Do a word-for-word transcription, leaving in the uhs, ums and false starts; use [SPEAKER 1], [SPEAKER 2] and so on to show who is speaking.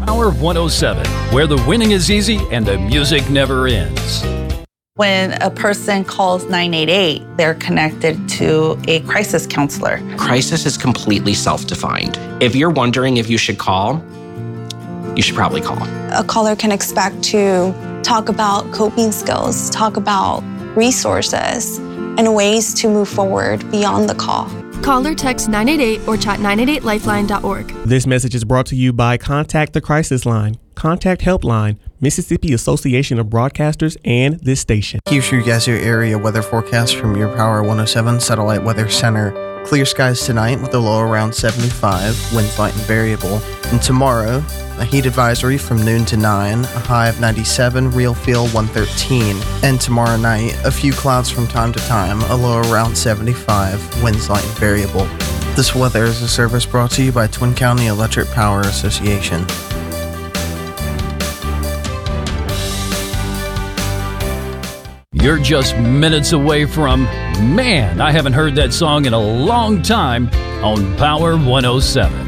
[SPEAKER 1] Power one oh seven, where the winning is easy and the music never ends.
[SPEAKER 2] When a person calls nine eight eight, they're connected to a crisis counselor.
[SPEAKER 3] Crisis is completely self-defined. If you're wondering if you should call, you should probably call.
[SPEAKER 4] A caller can expect to talk about coping skills, talk about resources, and ways to move forward beyond the call.
[SPEAKER 5] Call or text nine eight eight or chat nine eight eight lifeline dot org.
[SPEAKER 6] This message is brought to you by Contact the Crisis Line, Contact Helpline, Mississippi Association of Broadcasters, and this station.
[SPEAKER 7] Here's your Yazoo area weather forecast from your Power one oh seven Satellite Weather Center. Clear skies tonight with a low around seventy-five, winds light and variable. And tomorrow, a heat advisory from noon to nine, a high of ninety-seven, real feel one thirteen. And tomorrow night, a few clouds from time to time, a low around seventy-five, winds light and variable. This weather is a service brought to you by Twin County Electric Power Association.
[SPEAKER 1] You're just minutes away from, man, I haven't heard that song in a long time, on Power one oh seven.